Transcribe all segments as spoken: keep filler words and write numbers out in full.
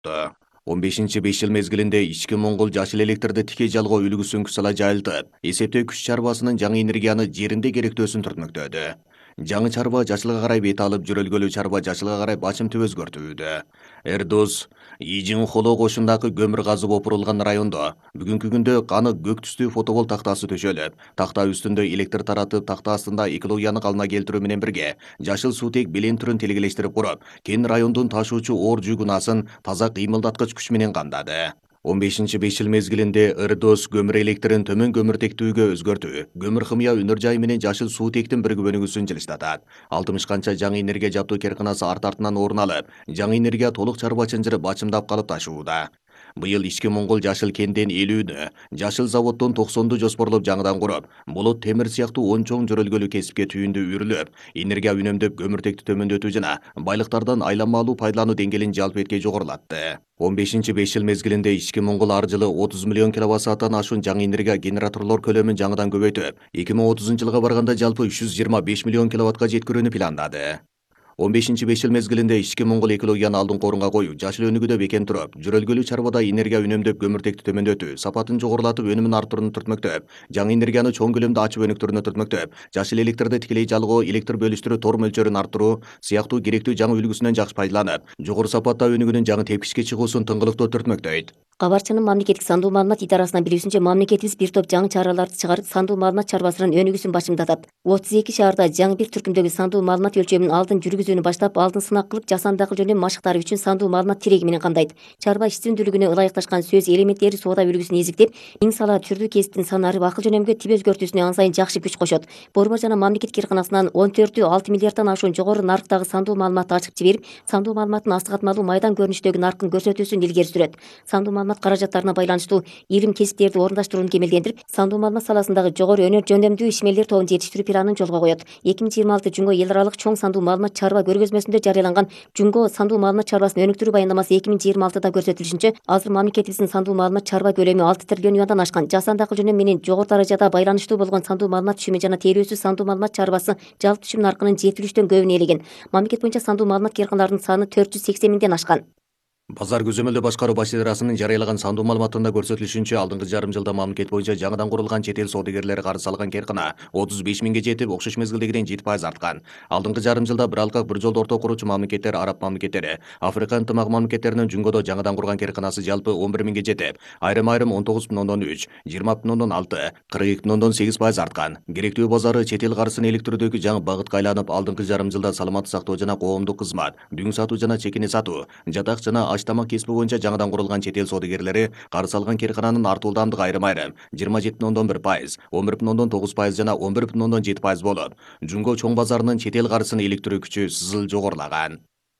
он бешинчи беш жыл мезгилинде ички Моңгол жашыл электрди тикей жалгоо үлгүсүн кысала жайылтып, эсептөө күч чарбасынын жаңы энергияны жеринде керектөөсүн түртмөктөдү. Жаңы чарба жашылга карай бет алып, жүрөлгөлүү чарба жашылга карай бачымтып өзгөртүүдө. Эрдос Ижин Холо кошундагы көмүр казып опурулган райондо бүгүнкү күндө каны көк түстүү фотобол тактасы төшөлүп, такта үстүндө электр таратып, такта астында экологияны калына келтирүү менен бирге жашыл суутек белен түрүн телгелештирип куруп, кен райондун ташуучу оор жүк унасын таза кыймылдаткыч күч менен камдады. он бешинчи беш жыл мезгилинде Эрдос көмүр электрин төмөн көмүртектүүгө өзгөртүү, көмүр хымыя өнөр жайы менен жашыл суутектин бирге бөлүгүсүн жылыштатат. алтымыш канча жаңы энергия жаптоо керканасы арт артынан орун алып, жаңы энергия толук чарба чынжырып бачымдап калып ташууда. Быйыл ички Моңгол жашыл кенден элүүнү, жашыл заводдон токсонду жоспорлоп жаңыдан куруп, болот темир сыяктуу он чоң жөрөлгөлүү кесипке түйүндү үрүлүп, энергия үнөмдөп көмүртекти төмөндөтүү жана байлыктардан айланмалуу пайдалануу деңгээлин жалпы эткей жогорулатты. он бешинчи беш жыл мезгилинде ички Моңгол ар жылы отуз миллион киловатт сааттан ашуун жаңы энергия генераторлор көлөмүн жаңыдан көбөйтүп, эки миң отузунчу жылга барганда жалпы үч жүз жыйырма беш миллион киловаттка жеткирүүнү пландады. он бешинчи беш жыл мезгилинде ички Моңгол экологияны алдыңкы орунга коюу, жашыл өнүгүүдө бекем туруп, жүрөлгөлүү чарбада энергия үнөмдөп көмүртекти төмөндөтүү, сапатын жогорулатып, өнүмүн арттырууну түртмөктөп, жаңы энергияны чоң көлөмдө ачып өнүктүрүүнү түртмөктөп, жашыл электрди тикелей жалгоо, электр бөлүштүрүү тор мөлчөрүн арттыруу сыяктуу керектүү жаңы үлгүсүнөн жакшы пайдаланып, жогору сапатта өнүгүүнүн жаңы тепкичке чыгуусун тыңгылыктоо түртмөктөйт. Кабарчынын мамлекеттик сандуу маалымат идарасынан билүүсүнчө, мамлекетибиз бир топ жаңы чараларды чыгарып, сандуу маалымат чарбасынын өнүгүүсүн башымдатат. отуз эки шаарда жаңы бир түркүмдөгү сандуу маалымат өлчөмүн алдын жүргүзүүнү баштап, алдын сынак кылып, жасанды акыл жөнүндө машыктары үчүн сандуу маалымат тиреги менен камдайт. Чарба иштимдүүлүгүнө ылайыкташкан сөз элементтери соода үлгүсүн эзиктеп, миң сала түрдүү кесиптин санары акыл жөнөмгө тип өзгөртүүсүнө ан сайын жакшы күч кошот. Борбор жана мамлекет кирканасынан он төртү алты миллиарддан ашуун жогору нарыктагы сандуу маалыматты ачык жиберип, сандуу маалыматтын астык атмалуу майдан көрүнүштөгү наркын көрсөтүүсүн илгери сүрөт. Сандуу маалымат каражаттарына байланыштуу илим кесиптерди орундаштырууну кемелдендирип, сандуу маалымат саласындагы жогору өнөр жөндөмдүү ишмерлер тобун жетиштирүү планын жолго коет. эки миң жыйырма алты Жунго эл аралык чоң сандуу маалымат чарба көргөзмөсүндө жарыяланган Жунго сандуу маалымат чарбасын өнүктүрүү баяндамасы эки миң жыйырма алтыда көрсөтүлүшүнчө, азыр мамлекетибиздин сандуу маалымат чарба көлөмү алты триллион юандан ашкан. Жасанды акыл жөнөм менен жогору даражада байланыштуу болгон сандуу маалымат түшүмү жана тейлөөсүз сандуу маалымат чарбасы жалпы түшүм наркынын жети үчтөн көбүн ээлеген. Мамлекет боюнча сандуу маалымат кыйрканаларынын саны төрт жүз сексен миңден ашкан. Базар көзөмөлдөө башкаруу баш идарасынын жарыялаган сандуу маалыматында көрсөтүлүшүнчө, алдыңкы жарым жылда мамлекет боюнча жаңыдан курулган чет эл соодагерлери карыз алган керкана отуз беш миңге жетип, окшош мезгилдегиден жети пайыз арткан. Алдыңкы жарым жылда бир алкак бир жолду орто куручу мамлекеттер, араб мамлекеттери, Африка ынтымак мамлекеттеринин Жунгодо жаңыдан курган керканасы жалпы он бир миңге жетип, айрым-айрым он тогуз бүтүн ондон үч, жыйырма бүтүн ондон алты, кырк эки бүтүн ондон сегиз пайыз арткан. Керектүү базары чет эл карызын иликтирүүдөгү жаңы багытка айланып, алдыңкы жарым жылда саламаттык сактоо жана коомдук кызмат, дүң сатуу жана чекине сатуу, жатак жана аш тамак кесиби боюнча жаңыдан курулган чет эл соодагерлери карыз алган керкананын артуу ылдамдыгы айрым-айрым жыйырма жети бүтүн ондон бир пайыз, он бир бүтүн ондон тогуз пайыз жана он бир бүтүн ондон жети пайыз болуп, Жунго чоң базарынын чет эл карызын иликтирүү күчү сызыл жогорулаган.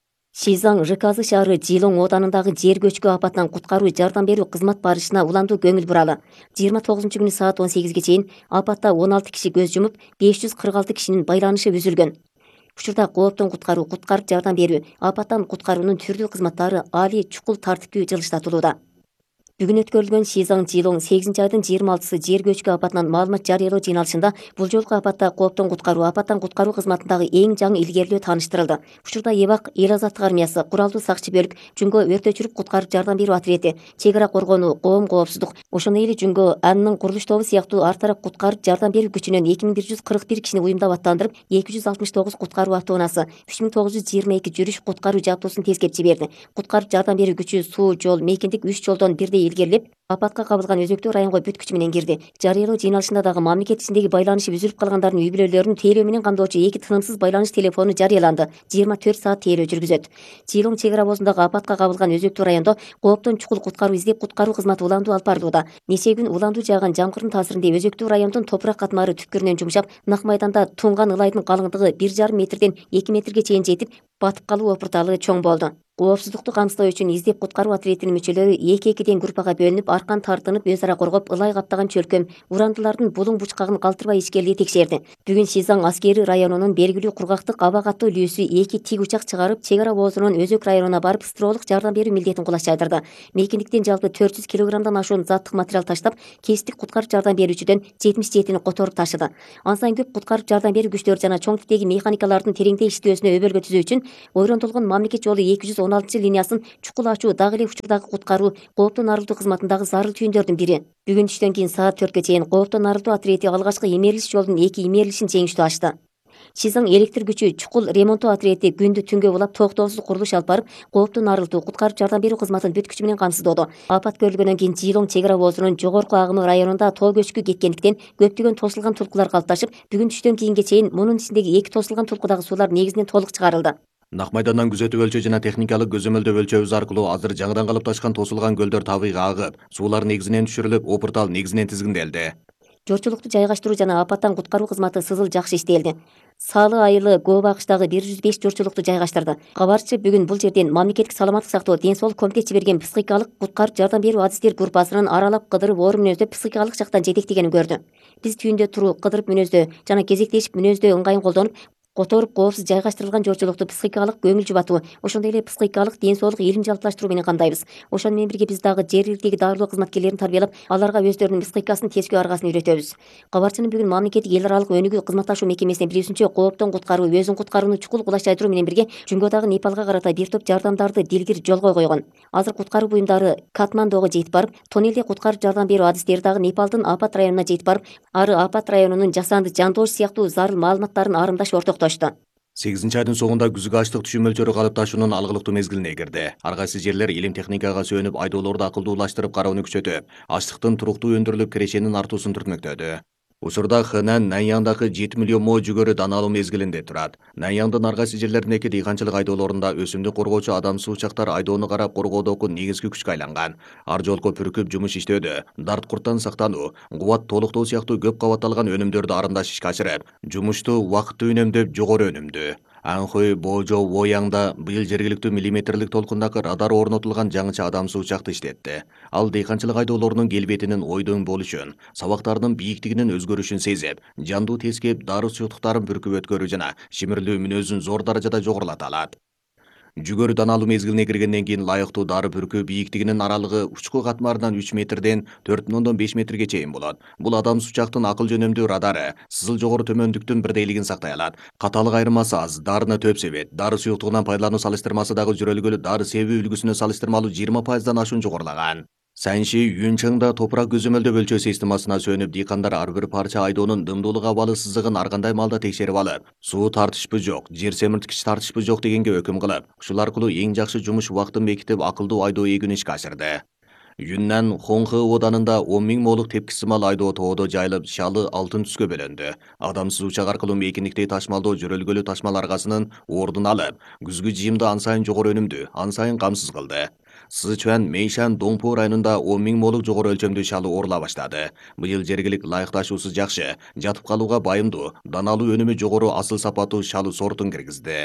Шизаң ЖКЗ шаары Жилоң оданындагы жер көчкү апатынан куткаруу жардам берүү кызмат барышына уламдуу көңүл буралы. жыйырма тогузунчу күнү саат он сегизге чейин апатта он алты киши көз жумуп, беш жүз кырк алты кишинин байланышы үзүлгөн. Учурда кооптон куткаруу, куткарып жардам берүү, апаттан куткаруунун түрдүү кызматтары али чукул тартиптүү жылыштатылууда. Бүгүн өткөрүлгөн Шизаң Жилоң сегизинчи айдын жыйырма алтысы жер көчкү апатынан маалымат жарыялоо жыйналышында бул жолку апатта кооптон куткаруу, апаттан куткаруу кызматындагы эң жаңы илгерилөө тааныштырылды. Учурда Эбак эл азаттык армиясы, куралдуу сакчы бөлүк, Жунго өрт өчүрүп куткарып жардам берүү ответи, чек ара коргонуу, коом коопсуздук, ошондой эле Жунго анын курулуш тобу сыяктуу ар тарап куткарып жардам берүү күчүнөн эки миң бир жүз кырк бир кишини уюмдап аттандырып, эки жүз алтымыш тогуз куткаруу автоунаасы, үч миң тогуз жүз жыйырма эки жүрүш куткаруу жабдуусун тескеп жиберди. Куткарып жардам берүү күчү суу, жол, мейкиндик үч жолдон бирдей илгерилеп, апатка кабылган өзөктүү районго бүт күчү менен кирди. Жарыялоо жыйналышында дагы мамлекет ичиндеги байланышы үзүлүп калгандардын үй бүлөлөрүн тейлөө менен камдоочу эки тынымсыз байланыш телефону жарыяланды. жыйырма төрт саат тейлөө жүргүзөт. Жилоң чек ара обозундагы апатка кабылган өзөктүү райондо кооптон чукул куткаруу издеп, куткаруу кызматы уламдуу алып барылууда. Нече күн уламдуу жааган жамгырдын таасиринде өзөктүү райондун топурак катмары түпкүрүнөн жумшап, нак майданда тунган ылайдын калыңдыгы бир жарым метрден эки метрге чейин жетип, батып калуу опурталы чоң болду. Коопсуздукту камсыздоо үчүн издеп куткаруу ответинин мүчөлөрү эки-экиден группага бөлүнүп, аркан тартынып, өз ара коргоп, ылай каптаган чөлкөм, урандылардын булуң бучкагын калтырбай ишкерлиги текшерди. Бүгүн Шизаң аскери районунун белгилүү кургактык аба каттуу үлүүсү эки тиг учак чыгарып, чек ара обозунун Өзөк районуна барып, строолук жардам берүү милдетин кулаш жайдырды. Мейкиндиктен жалпы төрт жүз килограммдан ашуун заттык материал таштап, кесиптик куткарып жардам берүүчүдөн жетимиш жетини которуп ташыды. Ан сайын көп куткарып жардам берүү күчтөрү жана чоң типтеги механикалардын тереңде иштөөсүнө өбөлгө түзүү үчүн ойрондолгон мамлекет жолу эки жүз он он алтынчы линиясын чукул ачуу дагы эле учурдагы куткаруу кооптон арылтуу кызматындагы зарыл түйүндөрдүн бири. Бүгүн түштөн кийин саат төрткө чейин кооптон арылтуу отрети алгачкы имерилиш жолдун эки имерилишин жеңиштүү ачты. Шизаң электр күчү чукул ремонту отрети күндү түнгө булап токтоосуз курулуш алып барып, кооптон арылтуу куткарып жардам берүү кызматын бүт күчү менен камсыздоодо. Апат көрүлгөндөн кийин Жийлоң чек ара боозунун жогорку агымы районунда тоо көчкү кеткендиктен көптөгөн тосулган tulкулар калыпташып, бүгүн түштөн кийинге чейин мунун ичиндеги эки тосулган tulкудагы суулар негизинен толук чыгарылды. Нак майдандан күзөтүп өлчөө жана техникалык көзөмөлдөө өлчөөбүз аркылуу азыр жаңыдан калыпташкан тосулган көлдөр табыйга агып, суулар негизинен түшүрүлүп, опуртал негизинен тизгинделди. Жорчулукту жайгаштыруу жана апаттан куткаруу кызматы сызыл жакшы иштелди. Салы айылы Гоо Акыштагы бир жүз беш жорчулукту жайгаштырды. Кабарчы бүгүн бул жерден мамлекеттик саламаттык сактоо ден соолук комитет жиберген психикалык куткарып жардам берүү адистер группасынын аралап кыдырып орун мүнөздөп психикалык жактан жетектегенин көрдү. Биз түйүндө туруу кыдырып мүнөздөө жана кезектешип мүнөздөө ыңгайын колдонуп, которуп коопсуз жайгаштырылган жорчулукту психикалык көңүл жубатуу, ошондой эле психикалык ден соолук илим жалпылаштыруу менен камдайбыз. Ошону менен бирге биз дагы жергиликтеги дарылоо кызматкерлерин тарбиялап, аларга өздөрүнүн психикасын тескөө аргасын үйрөтөбүз. Кабарчынын бүгүн мамлекеттик эл аралык өнүгүү кызматташуу мекемесинен билүүсүнчө, кооптон куткаруу, өзүн куткарууну чукул кулаш жайдыруу менен бирге Жүнгөдагы Непалга карата бир топ жардамдарды дилгир жолго койгон. Азыр куткаруу буюмдары Катмандого жетип барып, тоннелде куткарып жардам берүү адистери дагы Непалдын Апат районуна жетип барып, ары Апат районунун жасанды жандоош сыяктуу зарыл маалыматтарын арымдаш ортоктошту. сегизинчи айдын соңунда күзгү ачлык түшүм мөлчөрү калыпташуунун алгылыктуу мезгилине кирди. Ар кайсы жерлер илим техникага сүйөнүп, айдоолорду акылдуулаштырып кароону күчөтүп, ачлыктын туруктуу өндүрүлүп кирешенин артуусун түртмөктөдү. Учурда Хэнан Наньяңдагы жети миллион мо жүгөрү даналуу мезгилинде турат. Наньяңдын ар кайсы жерлериндеги дыйканчылык айдоолорунда өсүмдүк коргоочу адамсыз учактар айдоону карап коргоодогу негизги күчкө айланган. Ар жолку бүркүп жумуш иштөөдө, дарт курттан сактануу, кубат толуктоо сыяктуу көп кабатталган өнүмдөрдү арымдаш ишке ашырып, жумушту убакытты үнөмдөп жогору өнүмдүү. Анхой Божо Вояңда быйыл жергиликтүү миллиметрлик толкундагы радар орнотулган жаңыча адамсыз учакты иштетти. Ал дыйканчылык айдоолорунун келбетинин ойдон болушун, сабактарынын бийиктигинин өзгөрүшүн сезип, жандуу тескеп, дары суюктуктарын бүркүп өткөрүү жана шимирлүү мүнөзүн зор даражада жогорулата алат. Жүгөрү даналуу мезгилине киргенден кийин лайыктуу дары бүркүү бийиктигинин аралыгы учку катмарынан үч метрден төрт бүтүн ондон беш метрге чейин болот. Бул адамсыз учактын акыл жөнөмдүү радары, сызыл жогору төмөндүктүн бирдейлигин сактай алат. Каталык айырмасы аз, дарыны төп себет, дары суюктугунан пайдалануу салыштырмасы дагы жүрөлгөлү дары себүү үлгүсүнө салыштырмалуу жыйырма пайыздан ашуун жогорулаган. Санши Юнчаңда топурак көзөмөлдөө өлчөө системасына сүйөнүп, дыйкандар ар бир парча айдоонун дымдуулук абалы сызыгын ар кандай маалда текшерип алып, суу тартышпы жок, жер семирткич тартышпы жок дегенге өкүм кылып, ушул аркылуу эң жакшы жумуш убактын бекитип, акылдуу айдоо эгүүнү ишке ашырды. Юннан Хонхэ оданында он миң молук тепкиси мал айдоо тоодо жайылып, шалы алтын түскө бөлөндү. Адамсыз учак аркылуу мейкиндикти ташмалдоо жүрөлгөлү ташмал аргасынын ордун алып, күзгү жыйымды ан сайын жогору өнүмдүү, ан сайын камсыз кылды. Сычуан Мэйшан Доңпу районунда он миң молук жогору өлчөмдүү шалы оорула баштады. Быйыл жергилик ылайыкташуусу жакшы, жатып калууга байымдуу, даналуу өнүмү жогору асыл сапаттуу шалы сортун киргизди.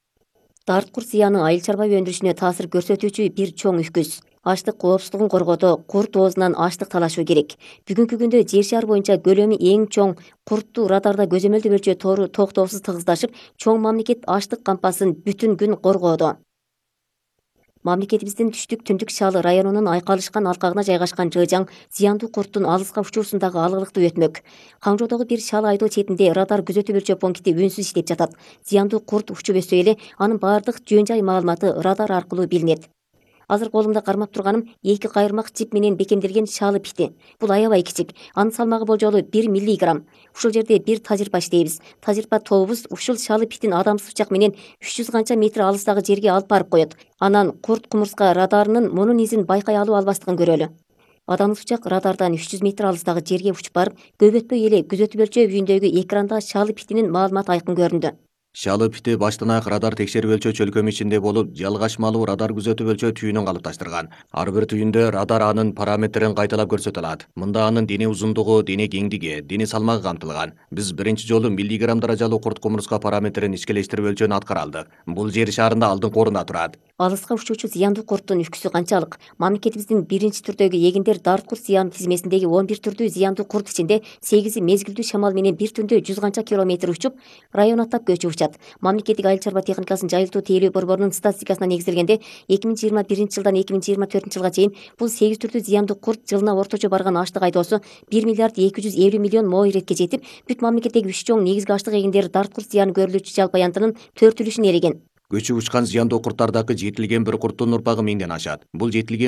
Дарт курт зыяны айыл чарба өндүрүшүнө таасир көрсөтүүчү бир чоң үкүз. Ачлык коопсуздугун коргоодо курт оозунан ачлык талашуу керек. Бүгүнкү күндө жер шаар боюнча көлөмү эң чоң куртту радарда көзөмөлдөө өлчөө тору токтоосуз тыгыздашып, чоң мамлекет ачлык кампасын бүтүн күн коргоодо. Мамлекетибиздин түштүк түндүк шалы районунун айкалышкан алкагына жайгашкан Жыжаң зыяндуу курттун алыска учуусундагы алгылыкты өтмөк. Каңжоодогу бир шалы айдоо четинде радар күзөтүп өлчөө пункти үнсүз иштеп жатат. Зыяндуу курт учуп өссө эле анын баардык жөн жай маалыматы радар аркылуу билинет. Азыр колумда кармап турганым эки кайырмак чип менен бекемделген шалы пити. Бул аябай кичик. Анын салмагы болжолу бир миллиграмм. Ушул жерде бир тажырба иштейбиз. Тажырба тобубуз ушул шалы питин адамсыз учак менен үч жүз канча метр алыстагы жерге алып барып коет. Анан курт кумурска радарынын мунун изин байкай алуу албастыгын көрөлү. Адамсыз учак радардан үч жүз метр алыстагы жерге учуп барып, көп өтпөй эле күзөтүп өлчөө үйүндөгү экранда шалы питинин маалыматы айкын көрүндү. Шалы пити баштан аяк радар текшерип өлчөө чөлкөм ичинде болуп, жалгашмалуу радар күзөтүп өлчөө түйүнүн калыпташтырган. Ар бир түйүндө радар анын параметрин кайталап көрсөтө алат. Мында анын дене узундугу, дене кеңдиги, дене салмагы камтылган. Биз биринчи жолу миллиграмм даражалуу курт кумурска параметрин ичкелештирип өлчөөнү аткара алдык. Бул жер шаарында алдыңкы орунда турат. Алыска учуучу зыяндуу курттун үкүсү канчалык? Мамлекетибиздин биринчи түрдөгү эгиндер дарт курт зыян тизмесиндеги он бир түрдүү зыяндуу курт ичинде сегизи мезгилдүү шамал менен бир түндө жүз канча километр учуп, район аттап көчүп учат. Мамлекеттик айыл чарба техникасын жайылтуу тейлөө борборунун статистикасына негизделгенде эки миң жыйырма биринчи жылдан эки миң жыйырма төртүнчү жылга чейин бул сегиз түрдүү зыяндуу курт жылына орточо барган ачлык айдоосу бир миллиард эки жүз элүү миллион мо иретке жетип, бүт мамлекеттеги үч чоң негизги ачлык эгиндери дарт курт зыяны көрүлүүчү жалпы аянтынын төрт үлүшүн ээлеген. Көчүп учкан зыяндуу курттардагы жетилген bir курттун урпагы миңден ашат. Бул жетилген